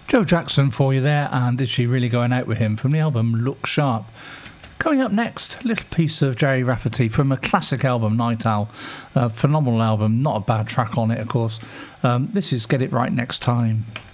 Joe Jackson for you there, and Is She Really Going Out With Him from the album Look Sharp. Coming up next, a little piece of Gerry Rafferty from a classic album, Night Owl. Phenomenal album, not a bad track on it, of course. This is Get It Right Next Time.